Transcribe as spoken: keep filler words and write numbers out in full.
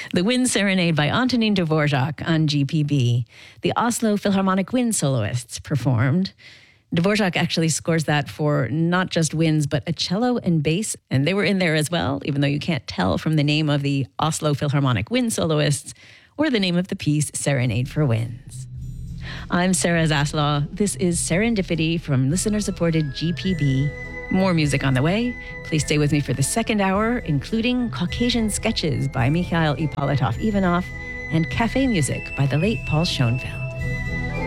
The Wind Serenade by Antonin Dvorak on G P B. The Oslo Philharmonic Wind Soloists performed. Dvorak actually scores that for not just winds, but a cello and bass, and they were in there as well, even though you can't tell from the name of the Oslo Philharmonic Wind Soloists or the name of the piece, Serenade for Winds. I'm Sarah Zaslaw. This is Serendipity from listener-supported G P B. More music on the way. Please stay with me for the second hour, including Caucasian Sketches by Mikhail Ippolitov-Ivanov and Cafe Music by the late Paul Schoenfeld.